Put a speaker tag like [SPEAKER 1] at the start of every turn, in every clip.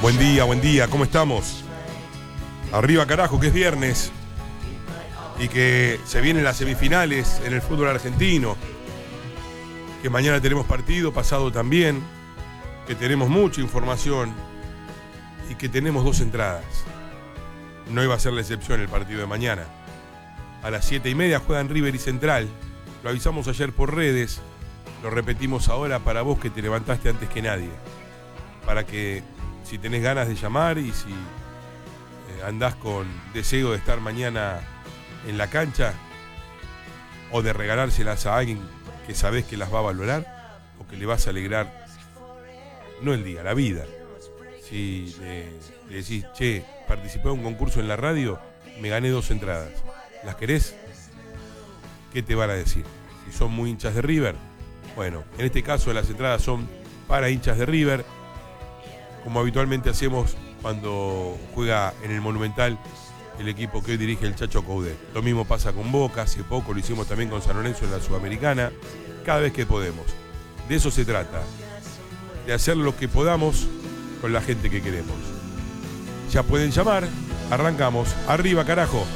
[SPEAKER 1] Buen día, ¿cómo estamos? Arriba carajo, que es viernes y que se vienen las semifinales en el fútbol argentino, que mañana tenemos partido, pasado también, que tenemos mucha información y que tenemos 2 entradas. No iba a ser la excepción el partido de mañana. A las 7:30 juegan River y Central. Lo avisamos ayer por redes, lo repetimos ahora para vos que te levantaste antes que nadie, para que si tenés ganas de llamar y si andás con deseo de estar mañana en la cancha o de regalárselas a alguien que sabés que las va a valorar o que le vas a alegrar, no el día, la vida. Si le decís, che, participé de un concurso en la radio, me gané 2 entradas, ¿las querés? ¿Qué te van a decir? Si son muy hinchas de River, bueno, en este caso las entradas son para hinchas de River, como habitualmente hacemos cuando juega en el Monumental el equipo que hoy dirige el Chacho Coudet. Lo mismo pasa con Boca, hace poco lo hicimos también con San Lorenzo en la Sudamericana, cada vez que podemos. De eso se trata, de hacer lo que podamos con la gente que queremos. Ya pueden llamar, arrancamos. Arriba carajo.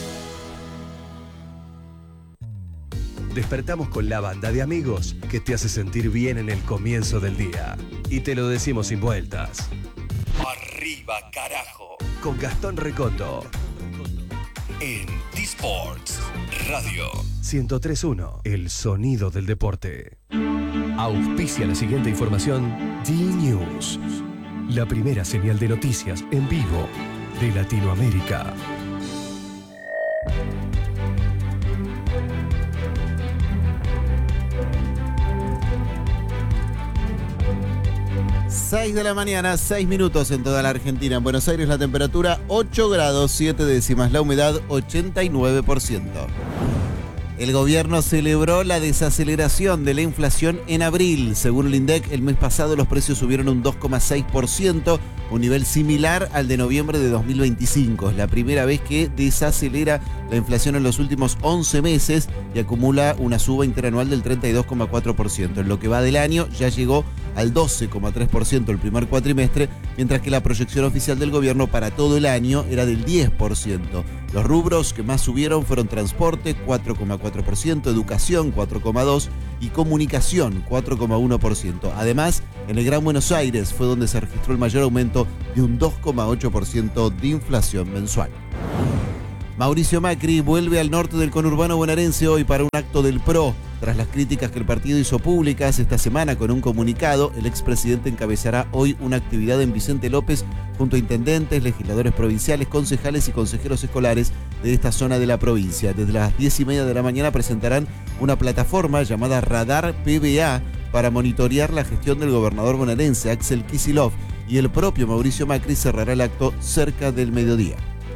[SPEAKER 2] Despertamos con la banda de amigos que te hace sentir bien en el comienzo del día. Y te lo decimos sin vueltas. Arriba, carajo. Con Gastón Recoto. En T-Sports Radio 103.1, el sonido del deporte. Auspicia la siguiente información D-News. La primera señal de noticias en vivo de Latinoamérica.
[SPEAKER 3] Seis de la mañana, 6 minutos en toda la Argentina. En Buenos Aires la temperatura 8 grados 7 décimas, la humedad 89%. El gobierno celebró la desaceleración de la inflación en abril. Según el INDEC, el mes pasado los precios subieron un 2,6%, un nivel similar al de noviembre de 2025. Es la primera vez que desacelera la inflación en los últimos 11 meses y acumula una suba interanual del 32,4%. En lo que va del año ya llegó al 12,3% el primer cuatrimestre, mientras que la proyección oficial del gobierno para todo el año era del 10%. Los rubros que más subieron fueron transporte, 4,4%, educación, 4,2% y comunicación, 4,1%. Además, en el Gran Buenos Aires fue donde se registró el mayor aumento de un 2,8% de inflación mensual. Mauricio Macri vuelve al norte del conurbano bonaerense hoy para un acto del PRO. Tras las críticas que el partido hizo públicas esta semana con un comunicado, el expresidente encabezará hoy una actividad en Vicente López junto a intendentes, legisladores provinciales, concejales y consejeros escolares de esta zona de la provincia. Desde las 10:30 de la mañana presentarán una plataforma llamada Radar PBA para monitorear la gestión del gobernador bonaerense Axel Kicillof, y el propio Mauricio Macri cerrará el acto cerca del mediodía.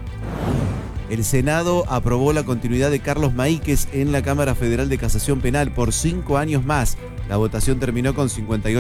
[SPEAKER 3] El Senado aprobó la continuidad de Carlos Maíquez en la Cámara Federal de Casación Penal por 5 años más. La votación terminó con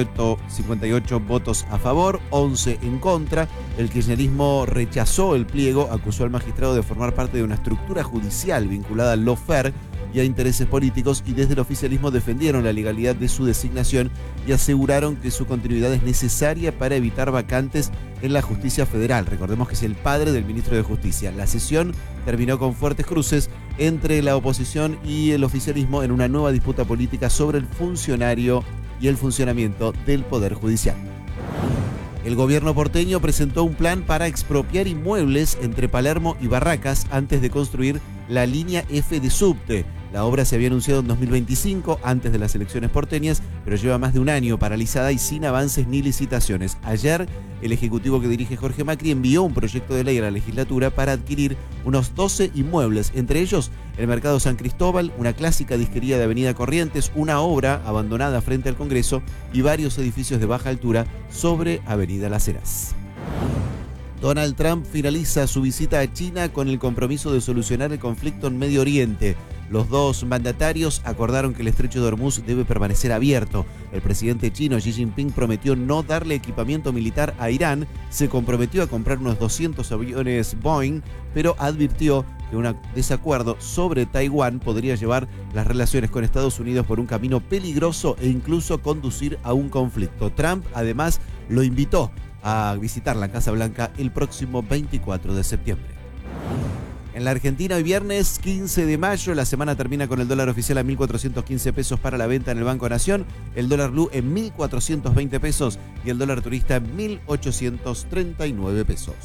[SPEAKER 3] 58 votos a favor, 11 en contra. El kirchnerismo rechazó el pliego, acusó al magistrado de formar parte de una estructura judicial vinculada al lawfare y a intereses políticos, y desde el oficialismo defendieron la legalidad de su designación y aseguraron que su continuidad es necesaria para evitar vacantes en la justicia federal. Recordemos que es el padre del ministro de Justicia. La sesión terminó con fuertes cruces entre la oposición y el oficialismo en una nueva disputa política sobre el funcionario y el funcionamiento del Poder Judicial. El gobierno porteño presentó un plan para expropiar inmuebles entre Palermo y Barracas antes de construir la línea F de subte. La obra se había anunciado en 2025, antes de las elecciones porteñas, pero lleva más de un año paralizada y sin avances ni licitaciones. Ayer, el ejecutivo que dirige Jorge Macri envió un proyecto de ley a la legislatura para adquirir unos 12 inmuebles, entre ellos el Mercado San Cristóbal, una clásica disquería de Avenida Corrientes, una obra abandonada frente al Congreso y varios edificios de baja altura sobre Avenida Las Heras. Donald Trump finaliza su visita a China con el compromiso de solucionar el conflicto en Medio Oriente. Los dos mandatarios acordaron que el estrecho de Hormuz debe permanecer abierto. El presidente chino Xi Jinping prometió no darle equipamiento militar a Irán, se comprometió a comprar unos 200 aviones Boeing, pero advirtió que un desacuerdo sobre Taiwán podría llevar las relaciones con Estados Unidos por un camino peligroso e incluso conducir a un conflicto. Trump además lo invitó a visitar la Casa Blanca el próximo 24 de septiembre. En la Argentina, hoy viernes 15 de mayo, la semana termina con el dólar oficial a 1.415 pesos para la venta en el Banco Nación, el dólar blue en 1.420 pesos y el dólar turista en 1.839 pesos.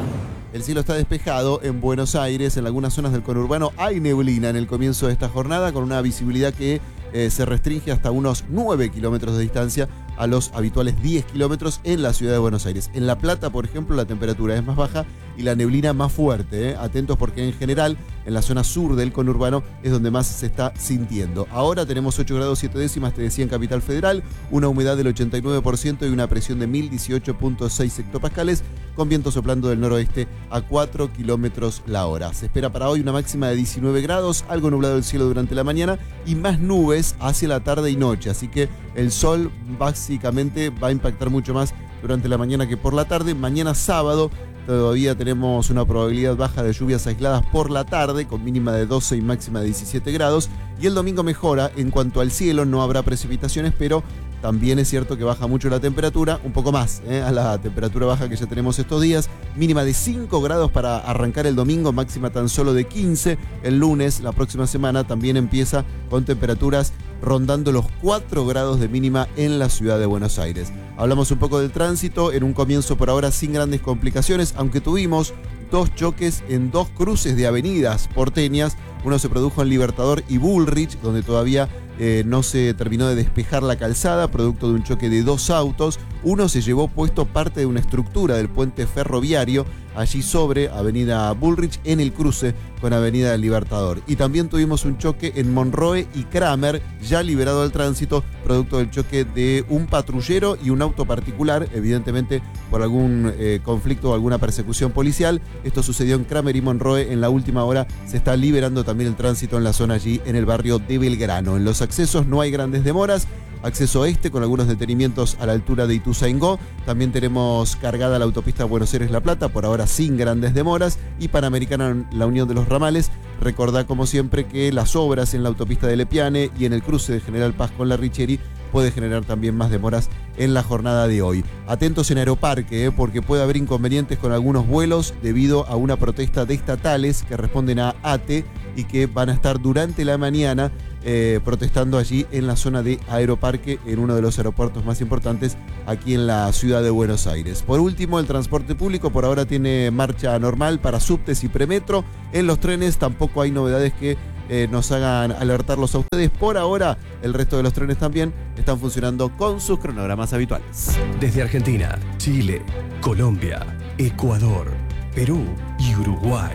[SPEAKER 3] El cielo está despejado en Buenos Aires, en algunas zonas del conurbano hay neblina en el comienzo de esta jornada con una visibilidad que se restringe hasta unos 9 kilómetros de distancia a los habituales 10 kilómetros en la ciudad de Buenos Aires. En La Plata, por ejemplo, la temperatura es más baja y la neblina más fuerte. Atentos porque en general en la zona sur del conurbano es donde más se está sintiendo. Ahora tenemos 8 grados 7 décimas, te decía, en Capital Federal, una humedad del 89% y una presión de 1018.6 hectopascales, con viento soplando del noroeste a 4 kilómetros la hora. Se espera para hoy una máxima de 19 grados, algo nublado el cielo durante la mañana y más nubes hacia la tarde y noche. Así que el sol básicamente va a impactar mucho más durante la mañana que por la tarde. Mañana sábado todavía tenemos una probabilidad baja de lluvias aisladas por la tarde, con mínima de 12 y máxima de 17 grados. Y el domingo mejora en cuanto al cielo, no habrá precipitaciones, pero también es cierto que baja mucho la temperatura, un poco más a la temperatura baja que ya tenemos estos días. Mínima de 5 grados para arrancar el domingo, máxima tan solo de 15. El lunes, la próxima semana, también empieza con temperaturas rondando los 4 grados de mínima en la ciudad de Buenos Aires. Hablamos un poco del tránsito, en un comienzo por ahora sin grandes complicaciones, aunque tuvimos 2 choques en 2 cruces de avenidas porteñas. Uno se produjo en Libertador y Bullrich, donde todavía no se terminó de despejar la calzada, producto de un choque de 2 autos. Uno se llevó puesto parte de una estructura del puente ferroviario, allí sobre Avenida Bullrich, en el cruce con Avenida del Libertador. Y también tuvimos un choque en Monroe y Kramer, ya liberado del tránsito, producto del choque de un patrullero y un auto particular, evidentemente por algún conflicto o alguna persecución policial. Esto sucedió en Kramer y Monroe. En la última hora se está liberando también el tránsito en la zona allí, en el barrio de Belgrano. En los accesos no hay grandes demoras. Acceso este con algunos detenimientos a la altura de Ituzaingó. También tenemos cargada la autopista Buenos Aires-La Plata, por ahora sin grandes demoras. Y Panamericana, la Unión de los Ramales. Recordá como siempre que las obras en la autopista de Lepiane y en el cruce de General Paz con la Richeri puede generar también más demoras en la jornada de hoy. Atentos en Aeroparque, porque puede haber inconvenientes con algunos vuelos debido a una protesta de estatales que responden a ATE y que van a estar durante la mañana protestando allí en la zona de Aeroparque, en uno de los aeropuertos más importantes aquí en la ciudad de Buenos Aires. Por último, el transporte público por ahora tiene marcha normal para subtes y premetro. En los trenes tampoco hay novedades que nos hagan alertarlos a ustedes. Por ahora, el resto de los trenes también están funcionando con sus cronogramas habituales.
[SPEAKER 2] Desde Argentina, Chile, Colombia, Ecuador, Perú y Uruguay.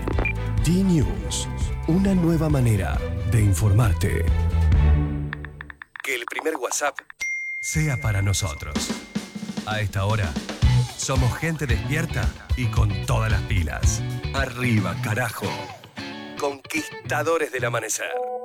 [SPEAKER 2] D-News, una nueva manera de informarte. Que el primer WhatsApp sea para nosotros. A esta hora, somos gente despierta y con todas las pilas. Arriba, carajo. Conquistadores del amanecer.